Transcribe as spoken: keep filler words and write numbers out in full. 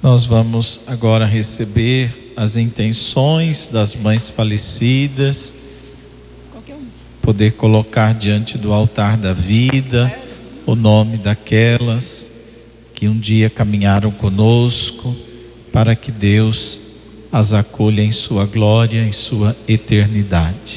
Nós vamos agora receber as intenções das mães falecidas, poder colocar diante do altar da vida o nome daquelas que um dia caminharam conosco, para que Deus as acolha em sua glória, em sua eternidade.